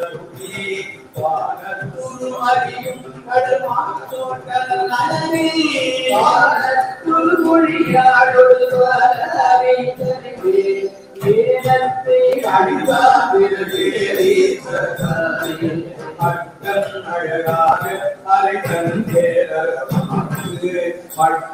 அறியும் கடல் மாற்றோட்டல் நலனே மொழியாடுவதை வேதத்தை அழகாக அலைக்கண்